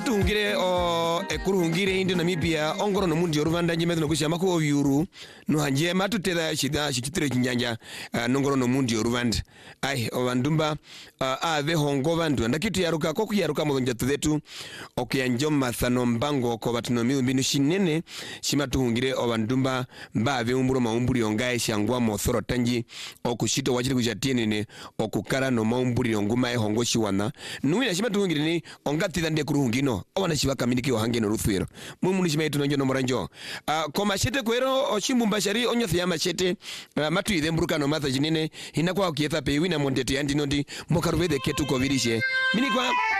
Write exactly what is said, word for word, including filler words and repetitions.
matungire o ekurungire indi Namibia ongoro no mundi oruvanda njimezo no kushama ko yuru no hanje matutela shida shitire kinyanja uh, nongoro no mundi oruvanda ai ovandumba uh, ave hongo vandu ndakitu yaruka ko kuyaruka mu njatu zetu okyanjo mathano mbango ko batuno mbinu shinene shimatungire ovandumba mbave umburo maumburi ongae shangwa mothoro tanji okushito wachiri kujatinene okukara no maumburi onguma e hongo shiwana nuina shimatungire ni ongati dande kurungino obana shibaka miniki ohange no ruthwero mumuni shimaitu nonjo no moranjo uh, koma shete kwero oshimbumba shari onyothi ya machete uh, matu ithe mburuka no matha jinene hinakwa okietha pe wina mondete andinondi mokarubede ketu ko virishe minikwa